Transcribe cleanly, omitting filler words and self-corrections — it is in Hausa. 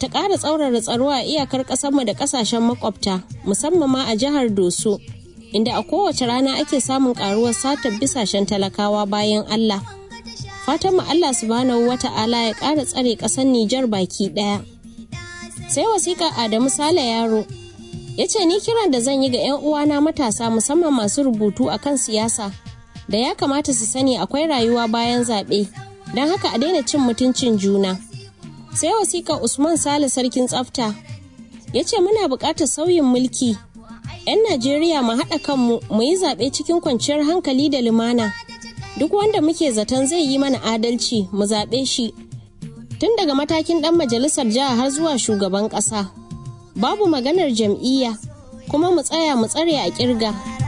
ta ƙara tsaurara tsaro a iyakar ƙasarmu da ƙasashen makwabta, musamman ma a jihar Doso, inda a kowace rana ake samun ƙaruwar satar bisashen talakawa bayan Allah. Fatan mu Allah subhanahu wata'ala ya ƙara tsare ƙasar Nijar baki ɗaya. Sai wasiƙa Adamu Sale Yaro ya ce ni kiran da zan yi ga 'yan uwana matasa musamman masu rubutu akan siyasa da ya kamata su sani akwai rayuwa bayan zaɓe, don haka a daina cin mutuncin juna. Sai wasiƙa Usman Sale Sarkin Tsafta ya ce muna buƙatar sauyin mulki. 'Yan Najeriya mu haɗa kanmu mu yi zaɓe cikin kwanciyar hankali da lumana. Duk wanda muke zaton zai yi mana adalci mu zaɓe shi. Tun daga matakin ɗan majalisar jiha har zuwa shugaban ƙasa. Babu maganar jam'iyya, kuma mu tsaya mu tsare a ƙirga.